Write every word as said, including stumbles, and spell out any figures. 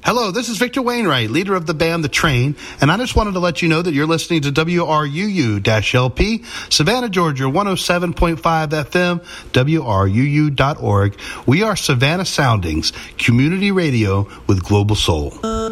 Hello, this is Victor Wainwright, leader of the band The Train, and I just wanted to let you know that you're listening to W R U U-L P, Savannah, Georgia, one oh seven point five F M, W R U U dot org. We are Savannah Soundings, community radio with global soul.